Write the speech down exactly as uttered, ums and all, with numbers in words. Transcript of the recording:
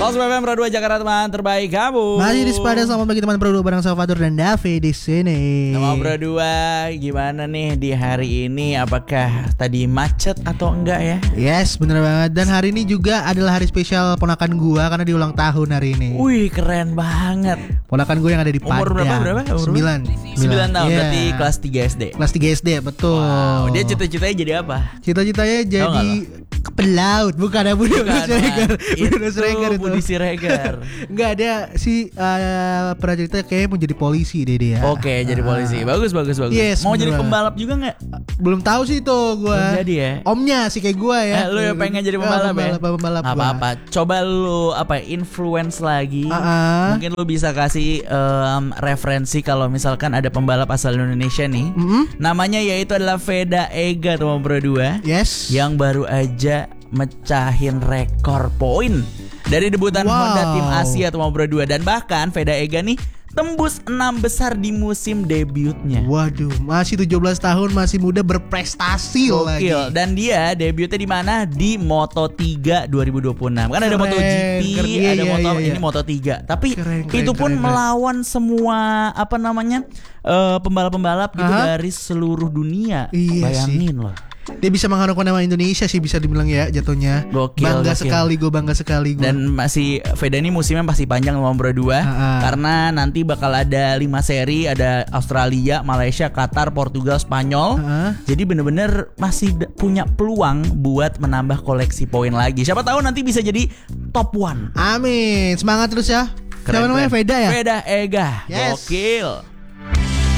Salsu F M Pro dua Jakarta, teman terbaik kamu. Masih di Sepada, selamat bagi teman Pro dua bareng Salvador dan Davi di sini. Nama Pro dua, gimana nih di hari ini? Apakah tadi macet atau enggak ya? Yes, bener banget. Dan hari ini juga adalah hari spesial ponakan gua karena diulang tahun hari ini. Wih, keren banget. Ponakan gue yang ada di Padang. Umur berapa? Berapa? Umur Sembilan. Sembilan tahun, yeah. Berarti kelas tiga S D. Kelas tiga S D, betul. Wow, dia cita-citanya jadi apa? Cita-citanya jadi pelaut, bukan ya Budi Siregar. Budi Siregar itu. Budi Siregar. Enggak, dia si uh, pernah cerita kayaknya mau jadi polisi deh dia. Oke, okay, jadi polisi. Bagus, bagus, bagus. Yes, mau bener. Jadi pembalap juga nggak? Belum tahu sih itu gue. Jadi ya. Omnya sih kayak gue ya. Eh, lu yang pengen jadi pembalap, pembalap ya? Pembalap, Gak apa-apa. Coba lu apa influence lagi. Uh-uh. Mungkin lu bisa kasih um, referensi kalau misalkan ada pembalap asal Indonesia nih. Mm-hmm. Namanya yaitu adalah Veda Ega teman Pro dua. Yes. Yang baru aja mecahin rekor poin dari debutan wow. Honda Tim Asia teman Pro dua, dan bahkan Veda Ega nih tembus enam besar di musim debutnya. Waduh, masih tujuh belas tahun, masih muda, berprestasi lagi. Dan dia debutnya di mana? Di Moto tiga dua ribu dua puluh enam. Kan ada MotoGP, keren, iya, ada iya, Moto iya, ini iya. Moto tiga. Tapi keren, keren, itu pun keren, keren. melawan semua apa namanya? Uh, pembalap-pembalap gitu Aha. dari seluruh dunia. Iya Bayangin sih. loh. Dia bisa mengharumkan nama Indonesia sih, bisa dibilang ya jatuhnya. Gokil, bangga gokil. sekali gue, bangga sekali gue. Dan masih Veda ini musimnya pasti panjang sama Pro dua. Ha-ha. Karena nanti bakal ada lima seri, ada Australia, Malaysia, Qatar, Portugal, Spanyol. Ha-ha. Jadi bener-bener masih d- punya peluang buat menambah koleksi poin lagi. Siapa tahu nanti bisa jadi top one. Amin, semangat terus ya. Keren, Siapa namanya? keren. Veda ya? Veda Ega. Yes. Gokil.